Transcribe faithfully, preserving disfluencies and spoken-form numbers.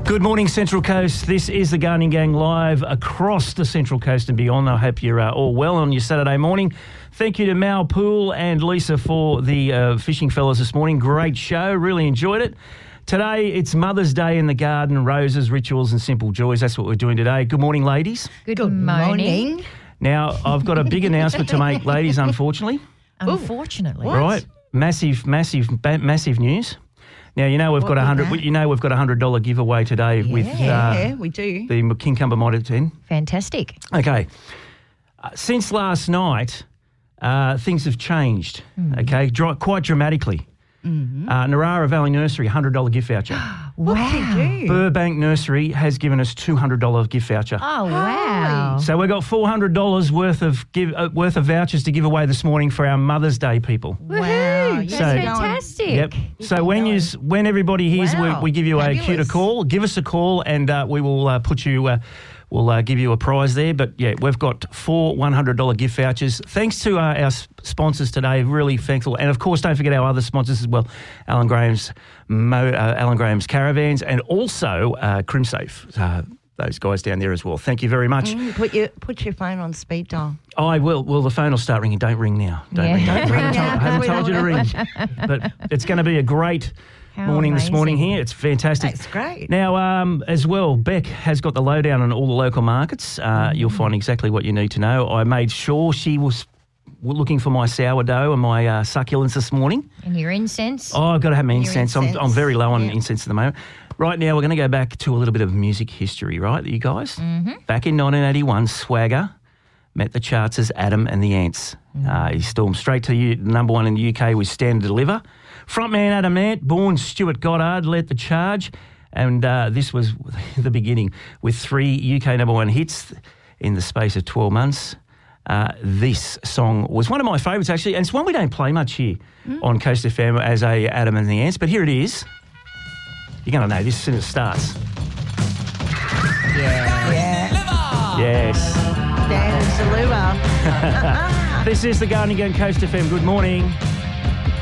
Good morning, Central Coast. This is the Gardening Gang live across the Central Coast and beyond. I hope you're uh, all well on your Saturday morning. Thank you to Mal Poole and Lisa for the uh, fishing fellas this morning. Great show. Really enjoyed it. Today, it's Mother's Day in the garden, roses, rituals and simple joys. That's what we're doing today. Good morning, ladies. Good, Good morning. morning. Now, I've got a big announcement to make, ladies, unfortunately. Unfortunately. What? Right. Massive, massive, ba- massive news. Now, you know we've what got a hundred. You know we've got a hundred dollar giveaway today yeah. with uh, yeah, we do the Kincumber Mitre ten. Fantastic. Okay, uh, since last night, uh, things have changed. Mm. Okay, Dr- quite dramatically. Mm-hmm. Uh, Narara Valley Nursery, hundred dollar gift voucher. What wow. did you do? Burbank Nursery has given us two hundred dollar gift voucher. Oh wow! So we got four hundred dollars worth of give uh, worth of vouchers to give away this morning for our Mother's Day people. Wow, that's so, fantastic. Yep. So when you when everybody hears wow. we, we give you Fabulous. a cue to call, give us a call and uh, we will uh, put you. Uh, We'll uh, give you a prize there. But, yeah, we've got four one hundred dollar gift vouchers. Thanks to uh, our sponsors today. Really thankful. And, of course, don't forget our other sponsors as well. Alan Graham's Mo, uh, Alan Graham's Caravans and also uh, CrimSafe. Uh, those guys down there as well. Thank you very much. Mm, put your put your phone on speed dial. Oh, I will. Well, the phone will start ringing. Don't ring now. Don't yeah. ring. Don't, Don't ring I haven't, now. told, I haven't told you to ring. But it's going to be a great... How morning amazing. This morning here. It's fantastic. That's great. Now, um, as well, Beck has got the lowdown on all the local markets. Uh, mm. You'll find exactly what you need to know. I made sure she was looking for my sourdough and my uh, succulents this morning. And your incense. Oh, I've got to have my incense. incense. I'm, I'm very low on yeah. incense at the moment. Right now, we're going to go back to a little bit of music history, right, you guys? Mm-hmm. Back in nineteen eighty-one, Swagger met the charts as Adam and the Ants. Mm. Uh, he stormed straight to U- number one in the U K with Stand to Deliver. Frontman Adam Ant, born Stuart Goddard, led the charge, and uh, this was the beginning with three U K number one hits in the space of twelve months. Uh, this song was one of my favourites, actually, and it's one we don't play much here mm. on Coast F M as a Adam and the Ants, but here it is. You're going to know this as soon as it starts. Yeah. Yeah. Yes. Dan Saluba. This is the Gardening Gang Coast F M. Good morning.